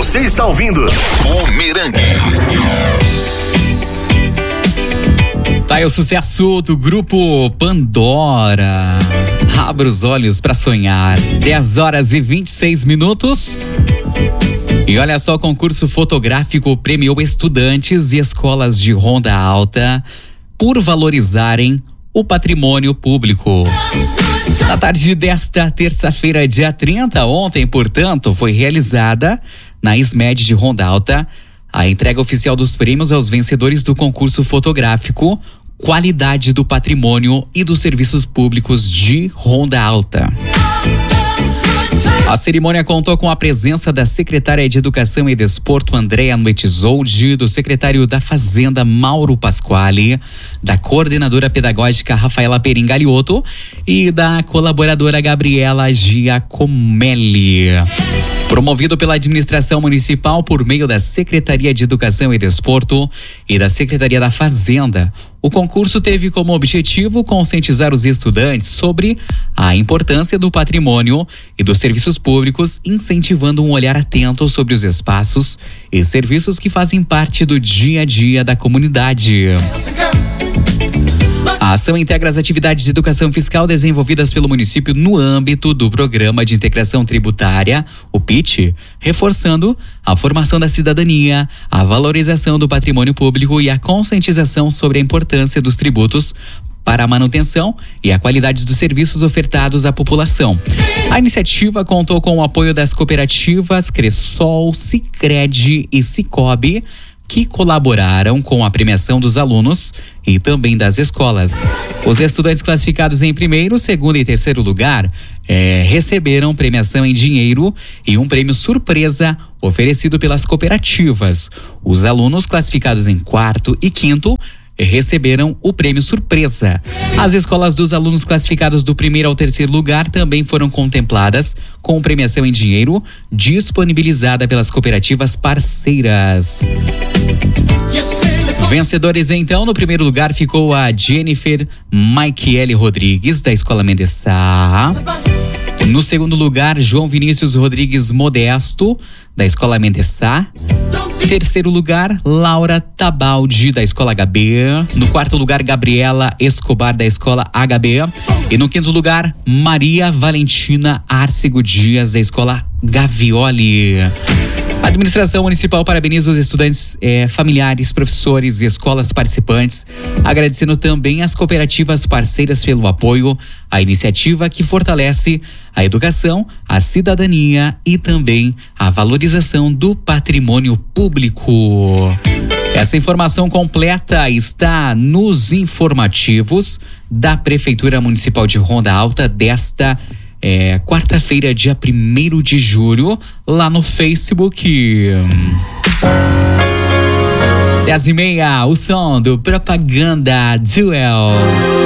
Você está ouvindo o Merengue. Tá aí o sucesso do grupo Pandora. Abra os olhos pra sonhar. 10h26. E olha só, o concurso fotográfico premiou estudantes e escolas de Ronda Alta por valorizarem o patrimônio público. Na tarde desta terça-feira, dia 30, ontem, portanto, foi realizada na SMED de Ronda Alta a entrega oficial dos prêmios aos vencedores do concurso fotográfico Qualidade do Patrimônio e dos Serviços Públicos de Ronda Alta. A cerimônia contou com a presença da secretária de Educação e Desporto, Andréa Noetizoldi, do secretário da Fazenda, Mauro Pasquale, da coordenadora pedagógica, Rafaela Peringaliotto, e da colaboradora Gabriela Giacomelli. Promovido pela administração municipal por meio da Secretaria de Educação e Desporto e da Secretaria da Fazenda, o concurso teve como objetivo conscientizar os estudantes sobre a importância do patrimônio e dos serviços públicos, incentivando um olhar atento sobre os espaços e serviços que fazem parte do dia a dia da comunidade. A ação integra as atividades de educação fiscal desenvolvidas pelo município no âmbito do Programa de Integração Tributária, o PIT, reforçando a formação da cidadania, a valorização do patrimônio público e a conscientização sobre a importância dos tributos para a manutenção e a qualidade dos serviços ofertados à população. A iniciativa contou com o apoio das cooperativas Cressol, Sicredi e Cicobi, que colaboraram com a premiação dos alunos e também das escolas. Os estudantes classificados em primeiro, segundo e terceiro lugar receberam premiação em dinheiro e um prêmio surpresa oferecido pelas cooperativas. Os alunos classificados em quarto e quinto receberam o prêmio surpresa. As escolas dos alunos classificados do primeiro ao terceiro lugar também foram contempladas com premiação em dinheiro disponibilizada pelas cooperativas parceiras. Vencedores, então, no primeiro lugar ficou a Jennifer Maikiele Rodrigues, da Escola Mendesá. No segundo lugar, João Vinícius Rodrigues Modesto, da Escola Mendesá. Terceiro lugar, Laura Tabaldi, da Escola HB. No quarto lugar, Gabriela Escobar, da Escola HB. E no quinto lugar, Maria Valentina Arcego Dias, da Escola Gavioli. A administração municipal parabeniza os estudantes, familiares, professores e escolas participantes, agradecendo também as cooperativas parceiras pelo apoio à iniciativa que fortalece a educação, a cidadania e também a valorização do patrimônio público. Essa informação completa está nos informativos da Prefeitura Municipal de Ronda Alta desta quarta-feira, dia 1º de julho, lá no Facebook. 10h30, o som do Propaganda Duel.